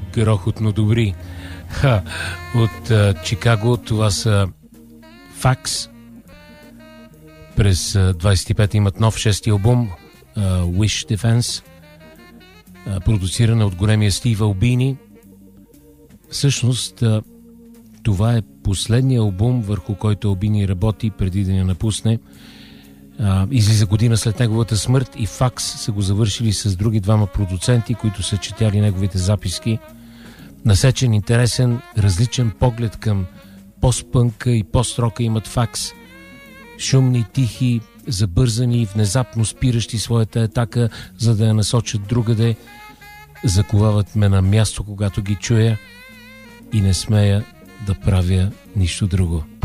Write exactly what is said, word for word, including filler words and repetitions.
грохотно добри. Ха, от а, Чикаго, това са Факс. През а, двайсет и пета имат нов шести албум, а, Wish Defense, а, продуцирана от големия Стив Албини. Всъщност, а, това е последния албум, върху който Албини работи преди да я напусне. А, излиза година след неговата смърт и Факс са го завършили с други двама продуценти, които са четяли неговите записки. Насечен, интересен, различен поглед към постпънка и пост-рока имат Факс. Шумни, тихи, забързани, внезапно спиращи своята атака, за да я насочат другаде. Заковават ме на място, когато ги чуя, и не смея да правя нищо друго.